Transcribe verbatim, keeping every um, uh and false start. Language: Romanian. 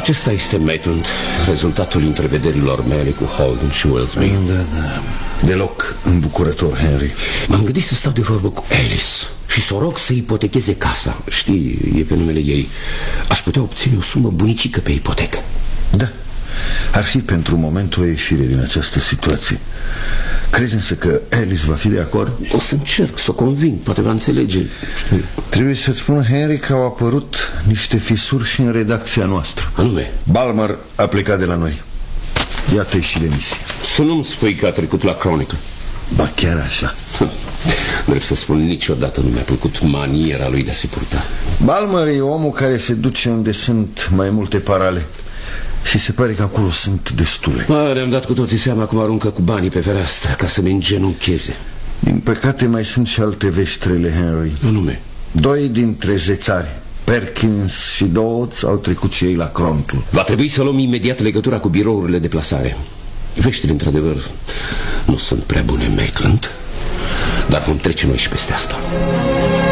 Acesta este, Maitland, rezultatul întrevederilor mele cu Holden și Wellesby. Da, da, deloc îmbucurător, Henry. M-am gândit să stau de vorbă cu Alice și să o rog să ipotecheze casa. Știi, e pe numele ei. Aș putea obține o sumă bunicică pe ipotecă. Da, ar fi pentru moment o ieșire din această situație. Crezi însă că Alice va fi de acord? O să încerc să o conving, poate va înțelege. Știi? Trebuie să-ți spun, Henry, că au apărut niște fisuri și în redacția noastră. Anume? Balmer a plecat de la noi. Iată-i și demisia. Să nu-mi spui că a trecut la Chronicle. Ba chiar așa. Drept să spun, niciodată nu mi-a plăcut maniera lui de a se purta. Balmer e omul care se duce unde sunt mai multe parale. Și se pare că acolo sunt destule. A, ne-am dat cu toții seama cum aruncă cu banii pe fereastră ca să ne îngenuncheze. Din păcate mai sunt și alte veștrele, Henry. Anume? Doi dintre zețari, Perkins și Dodds, au trecut și ei la Chronicle. Va trebui să luăm imediat legătura cu birourile de plasare. Veștile, într-adevăr, nu sunt prea bune, Maitland, dar vom trece noi și peste asta.